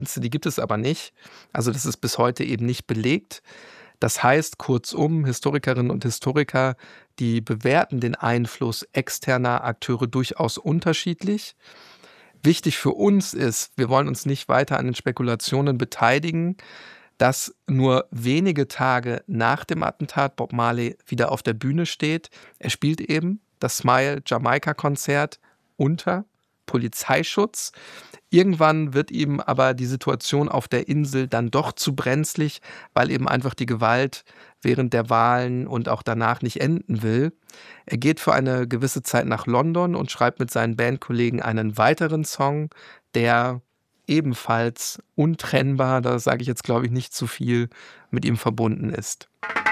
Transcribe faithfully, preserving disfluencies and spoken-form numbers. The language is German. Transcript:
Die gibt es aber nicht. Also, das ist bis heute eben nicht belegt. Das heißt kurzum, Historikerinnen und Historiker, die bewerten den Einfluss externer Akteure durchaus unterschiedlich. Wichtig für uns ist, wir wollen uns nicht weiter an den Spekulationen beteiligen, dass nur wenige Tage nach dem Attentat Bob Marley wieder auf der Bühne steht. Er spielt eben das Smile Jamaika Konzert unter Polizeischutz. Irgendwann wird ihm aber die Situation auf der Insel dann doch zu brenzlig, weil eben einfach die Gewalt während der Wahlen und auch danach nicht enden will. Er geht für eine gewisse Zeit nach London und schreibt mit seinen Bandkollegen einen weiteren Song, der ebenfalls untrennbar, da sage ich jetzt glaube ich nicht zu viel, mit ihm verbunden ist.